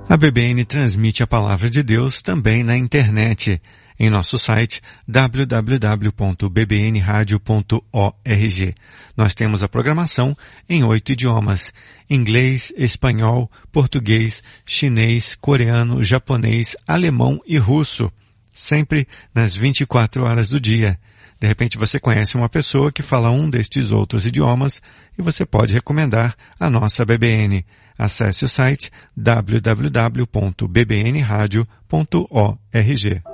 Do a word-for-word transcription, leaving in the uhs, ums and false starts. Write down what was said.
A B B N transmite a Palavra de Deus também na internet, em nosso site w w w ponto b b n radio ponto org. Nós temos a programação em oito idiomas: inglês, espanhol, português, chinês, coreano, japonês, alemão e russo, sempre nas vinte e quatro horas do dia. De repente você conhece uma pessoa que fala um destes outros idiomas e você pode recomendar a nossa B B N. Acesse o site w w w ponto b b n radio ponto org.